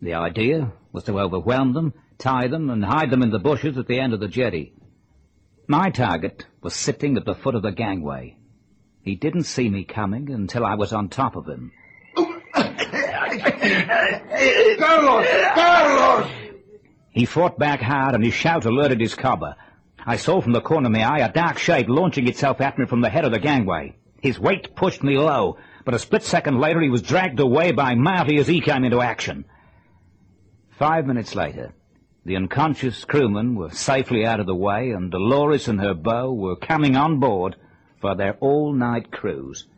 The idea was to overwhelm them, tie them, and hide them in the bushes at the end of the jetty. My target was sitting at the foot of the gangway. He didn't see me coming until I was on top of him. Carlos! Carlos! He fought back hard, and his shout alerted his cover. I saw from the corner of my eye a dark shape launching itself at me from the head of the gangway. His weight pushed me low, but a split second later he was dragged away by Marty as he came into action. 5 minutes later, the unconscious crewmen were safely out of the way, and Dolores and her beau were coming on board for their all-night cruise.